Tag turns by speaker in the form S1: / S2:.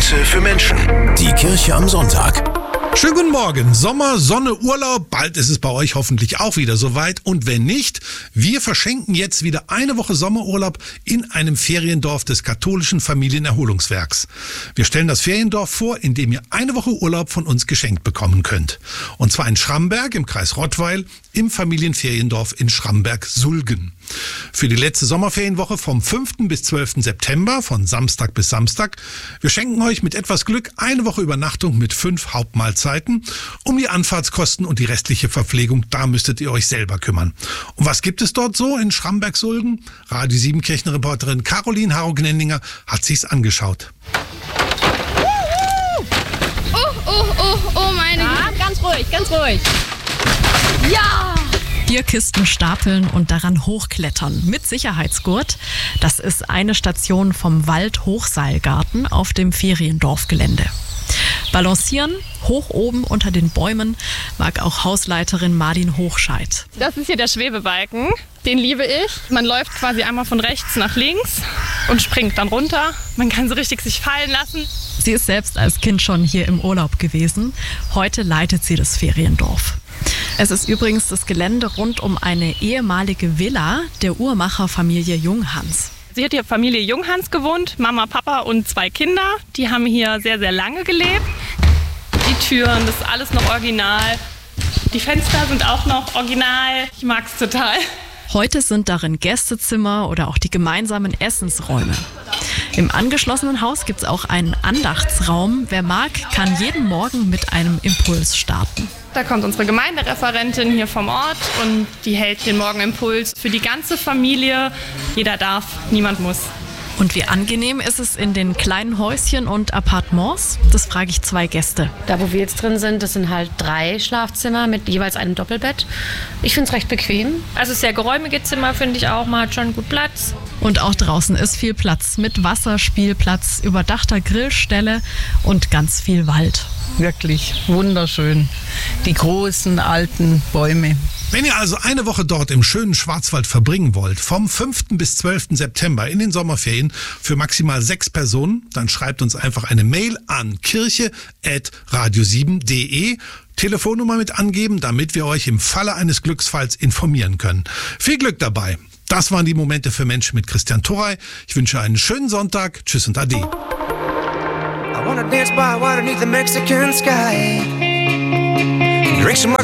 S1: Momente für Menschen. Die Kirche am Sonntag.
S2: Schönen guten Morgen. Sommer, Sonne, Urlaub. Bald ist es bei euch hoffentlich auch wieder soweit. Und wenn nicht, wir verschenken jetzt wieder eine Woche Sommerurlaub in einem Feriendorf des katholischen Familienerholungswerks. Wir stellen das Feriendorf vor, in dem ihr eine Woche Urlaub von uns geschenkt bekommen könnt. Und zwar in Schramberg im Kreis Rottweil im Familienferiendorf in Schramberg-Sulgen. Für die letzte Sommerferienwoche vom 5. bis 12. September, von Samstag bis Samstag. Wir schenken euch mit etwas Glück eine Woche Übernachtung mit 5 Hauptmahlzeiten. Um die Anfahrtskosten und die restliche Verpflegung, da müsstet ihr euch selber kümmern. Und was gibt es dort so in Schramberg-Sulgen? Radio 7 Kirchenreporterin Caroline Haro-Gnendinger hat sich's angeschaut.
S3: Oh, meine Güte.
S4: Ganz ruhig, ganz ruhig.
S3: Ja!
S4: Bierkisten stapeln und daran hochklettern mit Sicherheitsgurt. Das ist eine Station vom Wald-Hochseilgarten auf dem Feriendorfgelände. Balancieren, hoch oben unter den Bäumen, mag auch Hausleiterin Martin Hochscheid.
S5: Das ist hier der Schwebebalken, den liebe ich. Man läuft quasi einmal von rechts nach links und springt dann runter. Man kann so richtig sich fallen lassen.
S4: Sie ist selbst als Kind schon hier im Urlaub gewesen. Heute leitet sie das Feriendorf. Es ist übrigens das Gelände rund um eine ehemalige Villa der Uhrmacherfamilie Junghans.
S5: Sie hat hier Familie Junghans gewohnt, Mama, Papa und 2 Kinder. Die haben hier sehr, sehr lange gelebt. Die Türen, das ist alles noch original. Die Fenster sind auch noch original. Ich mag es total.
S4: Heute sind darin Gästezimmer oder auch die gemeinsamen Essensräume. Im angeschlossenen Haus gibt es auch einen Andachtsraum. Wer mag, kann jeden Morgen mit einem Impuls starten.
S5: Da kommt unsere Gemeindereferentin hier vom Ort und die hält den Morgenimpuls für die ganze Familie. Jeder darf, niemand muss.
S4: Und wie angenehm ist es in den kleinen Häuschen und Appartements? Das frage ich 2 Gäste.
S6: Da, wo wir jetzt drin sind, das sind halt 3 Schlafzimmer mit jeweils einem Doppelbett. Ich finde es recht bequem.
S7: Also sehr geräumige Zimmer finde ich auch, man hat schon gut Platz.
S4: Und auch draußen ist viel Platz mit Wasserspielplatz, überdachter Grillstelle und ganz viel Wald.
S8: Wirklich wunderschön. Die großen alten Bäume.
S2: Wenn ihr also eine Woche dort im schönen Schwarzwald verbringen wollt, vom 5. bis 12. September in den Sommerferien für maximal 6 Personen, dann schreibt uns einfach eine Mail an kirche@radio7.de. Telefonnummer mit angeben, damit wir euch im Falle eines Glücksfalls informieren können. Viel Glück dabei. Das waren die Momente für Menschen mit Christian Torrey. Ich wünsche einen schönen Sonntag. Tschüss und Ade.
S9: I wanna dance by water beneath the Mexican sky. Drink some